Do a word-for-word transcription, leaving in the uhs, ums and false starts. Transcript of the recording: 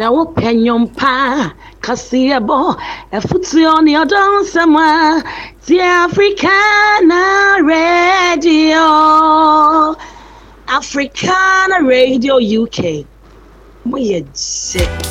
wo penyom pa kasiebo efutio ni odon sama ti Africana Radio Africana Radio U K. Moye je